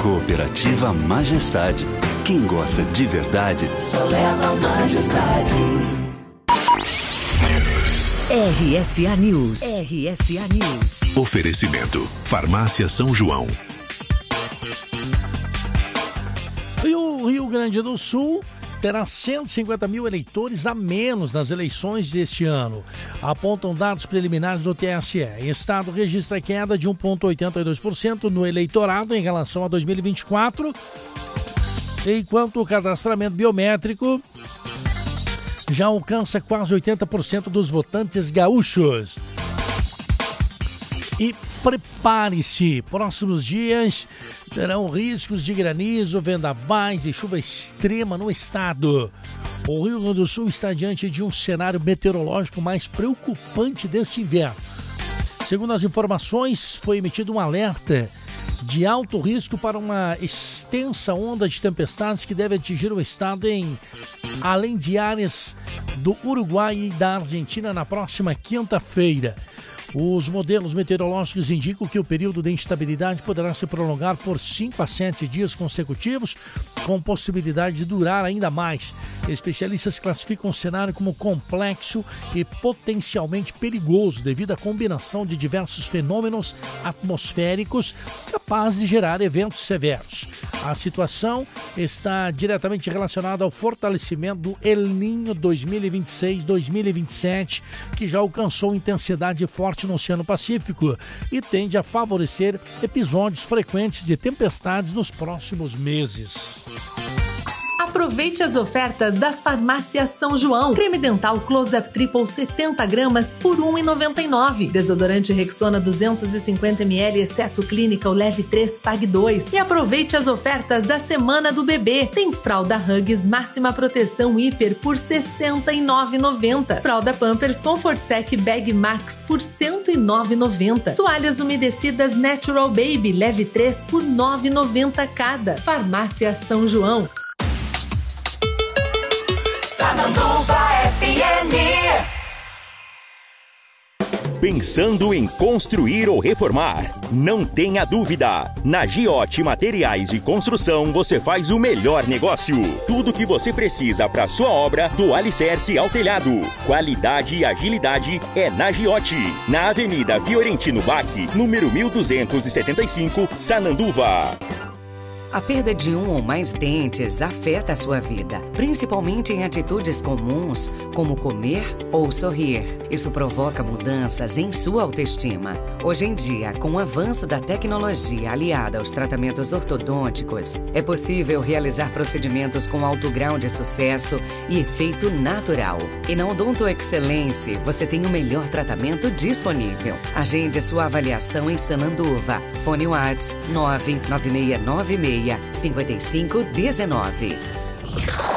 Cooperativa Majestade. Quem gosta de verdade, só leva Majestade. RSA News. RSA News. Oferecimento. Farmácia São João. E o Rio Grande do Sul terá 150 mil eleitores a menos nas eleições deste ano, apontam dados preliminares do TSE. O estado registra queda de 1,82% no eleitorado em relação a 2024, enquanto o cadastramento biométrico já alcança quase 80% dos votantes gaúchos. E prepare-se, próximos dias terão riscos de granizo, vendavais e chuva extrema no estado. O Rio Grande do Sul está diante de um cenário meteorológico mais preocupante deste inverno. Segundo as informações, foi emitido um alerta de alto risco para uma extensa onda de tempestades que deve atingir o estado além de áreas do Uruguai e da Argentina na próxima quinta-feira. Os modelos meteorológicos indicam que o período de instabilidade poderá se prolongar por 5 a 7 dias consecutivos, com possibilidade de durar ainda mais. Especialistas classificam o cenário como complexo e potencialmente perigoso devido à combinação de diversos fenômenos atmosféricos capazes de gerar eventos severos. A situação está diretamente relacionada ao fortalecimento do El Niño 2026-2027, que já alcançou intensidade forte no Oceano Pacífico e tende a favorecer episódios frequentes de tempestades nos próximos meses. Aproveite as ofertas das farmácias São João. Creme dental Close-Up Triple 70 gramas por R$ 1,99. Desodorante Rexona 250ml, exceto Clinical Leve 3, Pague 2. E aproveite as ofertas da Semana do Bebê. Tem fralda Huggies Máxima Proteção Hiper por R$ 69,90. Fralda Pampers Comfort Sec Bag Max por R$ 109,90. Toalhas umedecidas Natural Baby Leve 3 por R$ 9,90 cada. Farmácia São João. Sananduva FM. Pensando em construir ou reformar? Não tenha dúvida! Na Giote Materiais de Construção você faz o melhor negócio. Tudo que você precisa para sua obra, do alicerce ao telhado. Qualidade e agilidade é na Giote. Na Avenida Fiorentino Bach, número 1275, Sananduva. A perda de um ou mais dentes afeta a sua vida, principalmente em atitudes comuns, como comer ou sorrir. Isso provoca mudanças em sua autoestima. Hoje em dia, com o avanço da tecnologia aliada aos tratamentos ortodônticos, é possível realizar procedimentos com alto grau de sucesso e efeito natural. E na Odonto Excellence, você tem o melhor tratamento disponível. Agende sua avaliação em Sananduva. Fone WhatsApp 99696 5519.